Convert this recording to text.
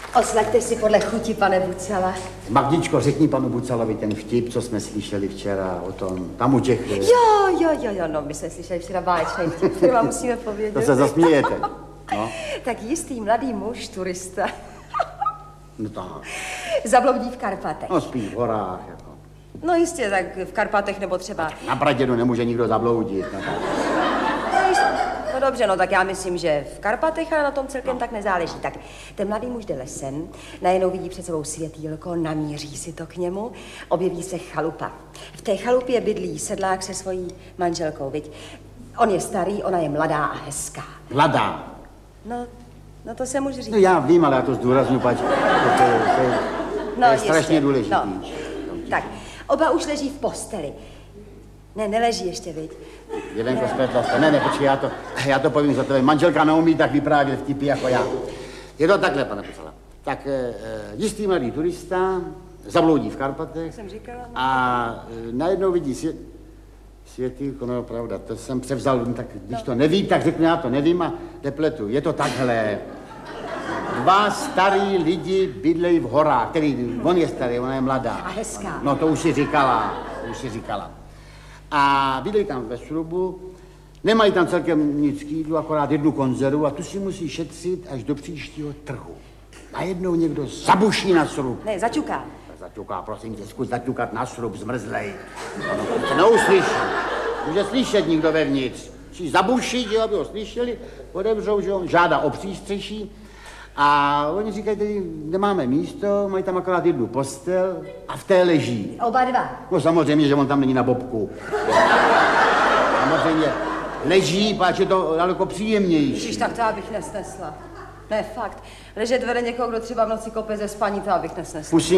Oslaďte si podle chuti, pane Bucala. Magdičko, řekni panu Bucalovi ten vtip, co jsme slyšeli včera o tom, tam u těch... Jo, no, my jsme slyšeli včera báječný vtip, který vám musíme povědět. To se zasmějete, no. Tak jistý mladý muž, turista, No tak. zabloudí v Karpatech. No spíš v horách, jako. No jistě, tak v Karpatech nebo třeba... Na Pradědu nemůže nikdo zabloudit, no tak. No dobře, no tak já myslím, že v Karpatech, ale na tom celkem tak nezáleží. Tak ten mladý muž jde lesem, najednou vidí před sebou světýlko, namíří si to k němu, objeví se chalupa. V té chalupě bydlí sedlák se svojí manželkou, viď? On je starý, ona je mladá a hezká. Mladá. No to se může říct. No já vím, ale já to zdůraznuju, pač, to je strašně důležitý. No. Tak, oba už leží v posteli. Ne, neleží ještě, viď? Jelenko spletla se. Ne, počkej, já to povím za tebe. Manželka neumí tak vyprávět vtipy jako já. Je to takhle, pane Bucala. Tak jistý mladý turista zabloudí v Karpatech. Jsem říkala. No. A najednou vidí světýlko, no pravda, to jsem převzal, tak když to neví, tak řeknu, já to nevím a nepletu. Je to takhle. Dva starý lidi bydlejí v horách, který, on je starý, ona je mladá. A hezká. No to už si říkala. A bydlejí tam ve srubu, nemají tam celkem nic k jídlu, akorát jednu konzervu a tu si musí šetřit až do příštího trhu. Najednou někdo zabuší na srub. Ne, zaťuká. Zaťuká, prosím tě, zkus zaťukat na srub, zmrzlej. No, to neuslyší. Může slyšet nikdo vevnitř. Si zabuší, že aby ho slyšeli, odevřou, že on žádá o přístřeší. A oni říkají, tady nemáme místo, mají tam akorát jednu postel a v té leží. Oba dva. No samozřejmě, že on tam není na bobku. Samozřejmě leží, páč je to daleko příjemnější. Ježiš, tak to abych nesnesla. Ne, fakt. Ležet vede někoho, kdo třeba v noci kope ze spaní, to abych nesnesla.